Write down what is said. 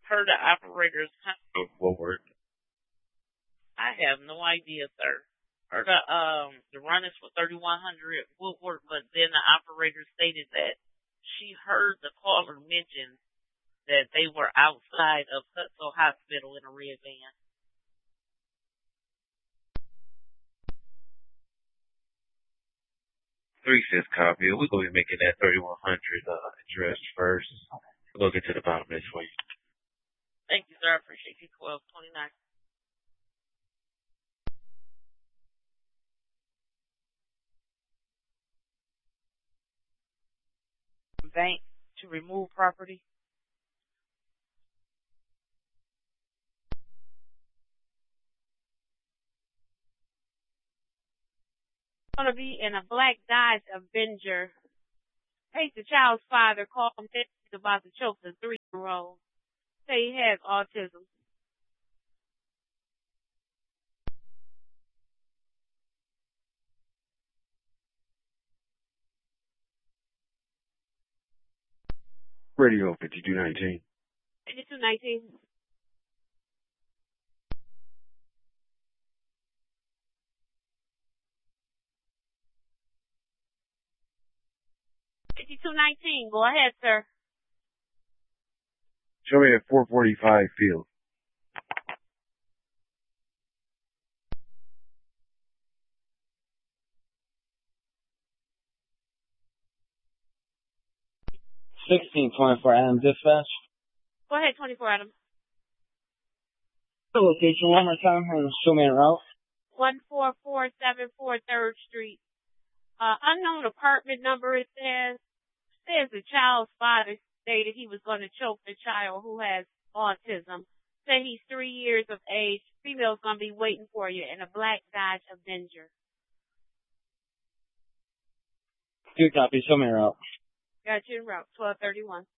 Per the operator's time. What work? I have no idea, sir. Her the run is for 3100 Woodward, but then the operator stated that she heard the caller mention that they were outside of Hutso Hospital in a red van. 3-5 copy. We'll go ahead and make it that 3100 address first. We'll get to the bottom of this for you. Thank you, sir. I appreciate you. 1229. Bank to remove property. Going to be in a black Dodge Avenger. Hey, the child's father called him about to choke the 3-year-old. Say he has autism. Radio 5219. 5219. Go ahead, sir. Show me at 445 Field. Adam dispatch. Go ahead, 24 Adam. The location one more time and show me a route. 14474 3rd Street. Unknown apartment number, it says the child's father stated he was going to choke the child who has autism. Say he's 3 years of age. Female's going to be waiting for you in a black Dodge Avenger. Good copy. Show me a route. Got you en route. 1231.